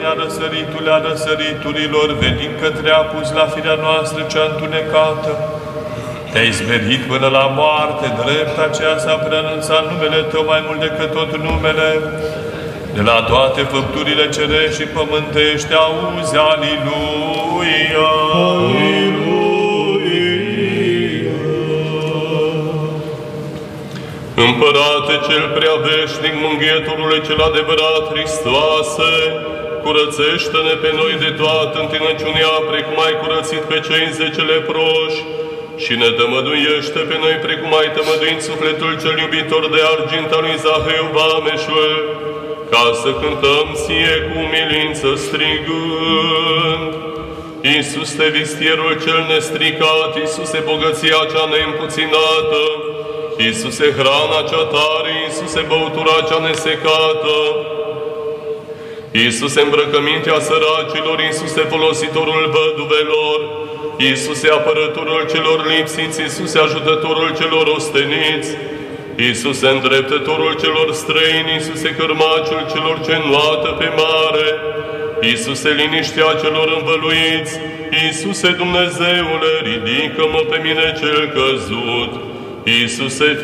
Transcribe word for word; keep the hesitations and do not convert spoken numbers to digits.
lumea răsăritule a răsăriturilor, venind către apus la firea noastră cea întunecată. Te-ai smerit până la moarte, drept aceea s-a preanunțat numele Tău mai mult decât tot numele. De la toate făpturile cerești și pământești, auzi, Aliluia! Aliluia! Împărate cel prea veșnic, mângâietorule cel adevărat, Hristoase, curățește-ne pe noi de toată întinăciunea, precum ai curățit pe cei zece leproși, și ne tămăduiește pe noi, precum ai tămăduit sufletul cel iubitor de argint al lui Zaheu Vameșul, ca să cântăm ție cu umilință strigând: Iisuse, vistierul cel nestricat, Iisuse, bogăția cea neîmpuținată, Iisuse, hrana cea tare, Iisuse, băutura cea nesecată, Iisuse, îmbrăcămintea săracilor, Iisuse, folositorul văduvelor, Iisuse, apărătorul celor lipsiți, Iisuse, ajutătorul celor osteniți, Iisuse, îndreptătorul celor străini, Iisuse, cărmaciul celor ce înnoată pe mare, Iisuse, liniștea celor învăluiți, Iisuse, Dumnezeule, ridică-mă pe mine cel căzut, Iisuse,